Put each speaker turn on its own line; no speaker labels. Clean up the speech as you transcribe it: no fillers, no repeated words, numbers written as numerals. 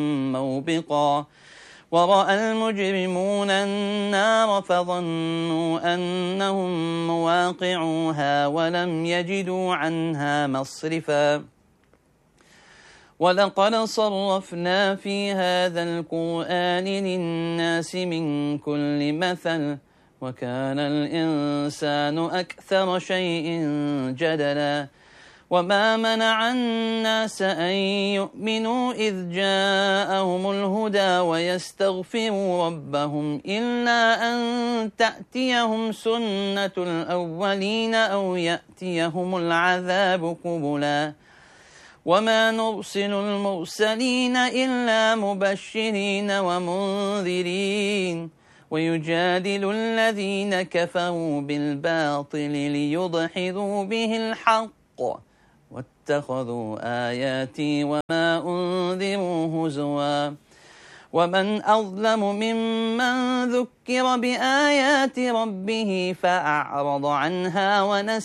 موبقا ورأى المجرمون النار فظنوا أنهم مواقعوها ولم يجدوا عنها مصرفا ولقد صرفنا في هذا القرآن للناس من كل مثل وكان الإنسان أكثر شيء جدلا وما منع الناس أن يؤمنوا إذ جاءهم الهدى ويستغفروا ربهم إلا أن تأتيهم سنة الأولين أو يأتيهم العذاب قبلا وما نرسل المرسلين إلا مبشرين ومنذرين ويجادل الذين كفروا بالباطل ليضحضوا به الحق واتخذوا آياتي وما أنذروا هزوا ومن أظلم ممن ذكر بآيات ربه فأعرض عنها ونسي